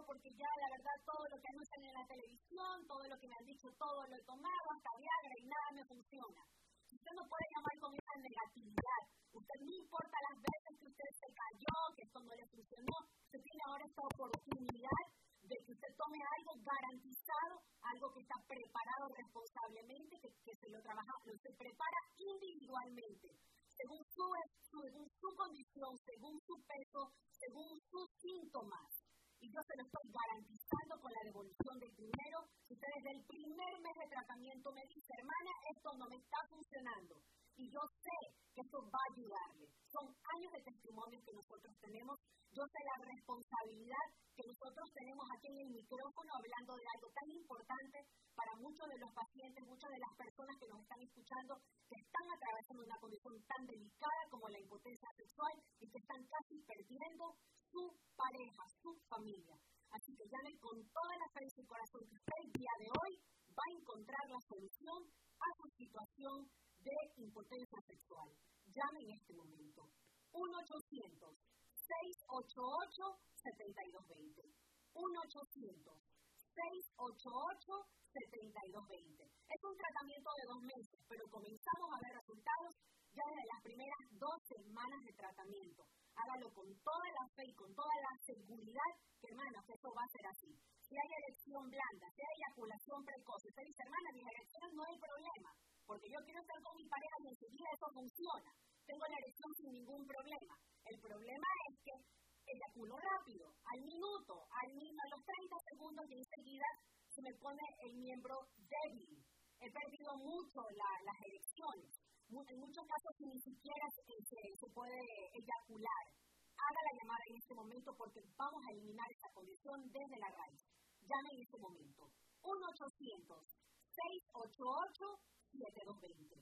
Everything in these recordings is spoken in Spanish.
porque ya la verdad todo lo que anuncian en la televisión, todo lo que me han dicho, todo lo he tomado, hasta Viagra y nada me funciona. Usted no puede llamar con esa negatividad. Usted no importa las veces que usted se cayó, que esto no le funcionó, usted tiene ahora esta oportunidad de que usted tome algo garantizado, algo que está preparado responsablemente, que se lo trabaja, se prepara individualmente, según su condición, según su peso, según sus síntomas. Y yo se lo estoy garantizando con la devolución del dinero. Si usted desde el primer mes de tratamiento me dice, hermana, esto no me está funcionando, y yo sé que esto va a ayudarle. Son años de testimonios que nosotros tenemos. Yo sé la responsabilidad que nosotros tenemos aquí en el micrófono hablando de algo tan importante para muchos de los pacientes, muchas de las personas que nos están escuchando, que están atravesando una condición tan delicada como la impotencia sexual y que están casi perdiendo su pareja, su familia. Así que llame con toda la fe en su corazón que usted el día de hoy va a encontrar la solución a su situación de impotencia sexual. Llame en este momento. 1-800-688-7220. 1-800-688-7220. Es un tratamiento de 2 meses, pero comenzamos a ver resultados ya desde las primeras 2 semanas de tratamiento. Hágalo con toda la fe y con toda la seguridad que, hermanos, eso va a ser así. Si hay erección blanda, si hay eyaculación precoz, usted dice, hermana, mis erecciones no hay problema, porque yo quiero estar con mi pareja y enseguida eso funciona. Tengo la erección sin ningún problema. El problema es que eyaculo rápido, al minuto, a los 30 segundos y enseguida se me pone el miembro débil. He perdido mucho las erecciones. En muchos casos ni siquiera se puede eyacular. Haga la llamada en este momento porque vamos a eliminar esta condición desde la raíz. Llame en este momento. 1-800-688-7220.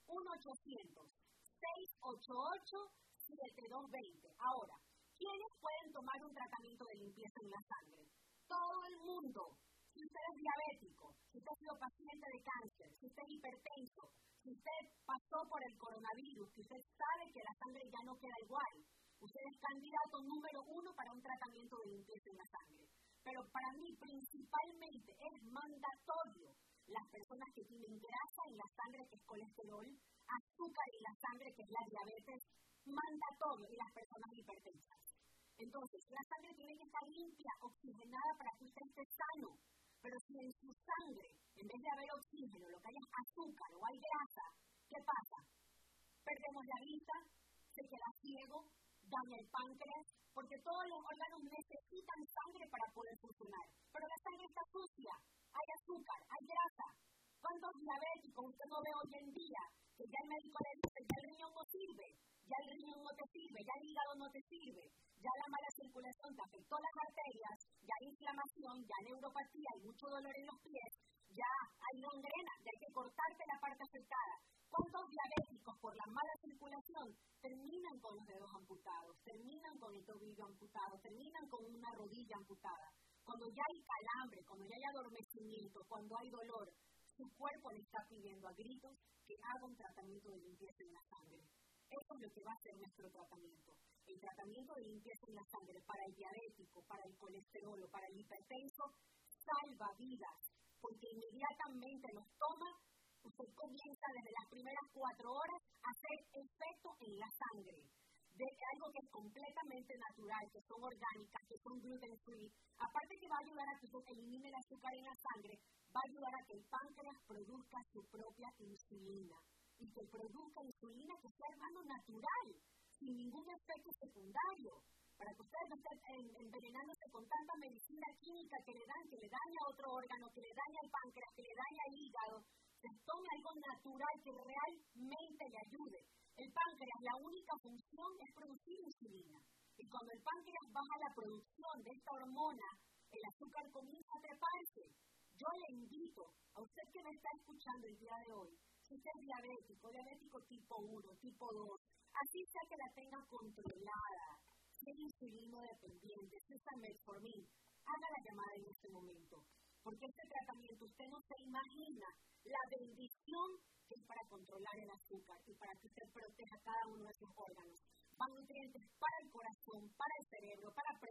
1-800-688-7220. Ahora, ¿quiénes pueden tomar un tratamiento de limpieza en la sangre? Todo el mundo. Si usted es diabético, si usted ha sido paciente de cáncer, si usted es hipertenso, si usted pasó por el coronavirus, si usted sabe que la sangre ya no queda igual, usted es candidato número 1 para un tratamiento de limpieza en la sangre. Pero para mí, principalmente, es mandatorio las personas que tienen grasa en la sangre, que es colesterol, azúcar en la sangre, que es la diabetes, mandatorio, y las personas hipertensas. Entonces, la sangre tiene que estar limpia, oxigenada para que usted esté sano. Pero si en su sangre, en vez de haber oxígeno, lo que hay es azúcar o hay grasa, ¿qué pasa? Perdemos la vista, se queda ciego, daña el páncreas, porque todos los órganos necesitan sangre para poder funcionar. Pero la sangre está sucia, hay azúcar, hay grasa. ¿Cuántos diabéticos usted no ve hoy en día que ya el médico le dice, ya el riñón no sirve, ya el riñón no te sirve, ya el hígado no te sirve, ya la mala circulación te afectó las arterias, ya hay inflamación, ya hay neuropatía, hay mucho dolor en los pies, ya hay gangrena, ya hay que cortarte la parte afectada? ¿Cuántos diabéticos por la mala circulación terminan con los dedos amputados, terminan con el tobillo amputado, terminan con una rodilla amputada? Cuando ya hay calambre, cuando ya hay adormecimiento, cuando hay dolor, su cuerpo le está pidiendo a gritos que haga un tratamiento de limpieza en la sangre. Eso es lo que va a ser nuestro tratamiento. El tratamiento de limpieza en la sangre para el diabético, para el colesterol o para el hipertenso salva vidas, porque inmediatamente los toma, usted comienza desde las primeras 4 horas a hacer efecto en la sangre de algo que es completamente natural, que son orgánicas, que son gluten free. Aparte que va a ayudar a que usted elimine el azúcar en la sangre, va a ayudar a que el páncreas produzca su propia insulina. Y que produzca insulina que sea, hermano, natural, sin ningún efecto secundario. Para que ustedes no estén envenenándose con tanta medicina química que le daña a otro órgano, que le daña el páncreas, que le daña el hígado, se tome algo natural que realmente le ayude. El páncreas, la única función es producir insulina. Y cuando el páncreas baja la producción de esta hormona, el azúcar comienza a treparse. Yo le invito a usted que me está escuchando el día de hoy, si usted es diabético tipo 1, tipo 2, así sea que la tenga controlada, si es insulino dependiente, si es metformin, haga la llamada en este momento. Porque este tratamiento, usted no se imagina la bendición que es para controlar el azúcar y para que usted proteja cada uno de sus órganos. Van nutrientes para el corazón, para el cerebro, para